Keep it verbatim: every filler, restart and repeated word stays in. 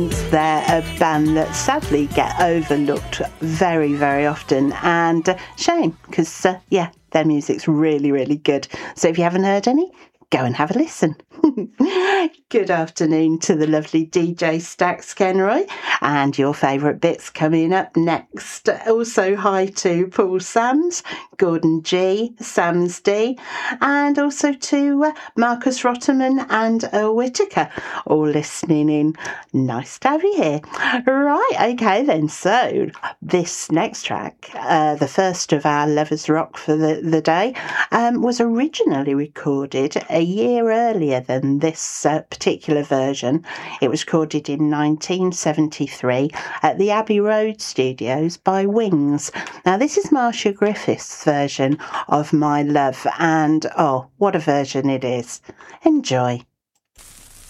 They're a band that sadly get overlooked very, very often, and uh, shame because, uh, yeah, their music's really, really good. So if you haven't heard any, go and have a listen. Good afternoon to the lovely D J Stax Kenroy, and your favourite bits coming up next. Also hi to Paul Sams, Gordon G, Sams D, and also to uh, Marcus Rotterman and uh, Whitaker, all listening in. Nice to have you here. Right, okay then, so this next track, uh, the first of our Lovers Rock for the, the day, um, was originally recorded a year earlier than this uh, particular version. It was recorded in nineteen seventy-three at the Abbey Road Studios by Wings. Now, this is Marcia Griffiths' version of My Love, and oh, what a version it is. Enjoy.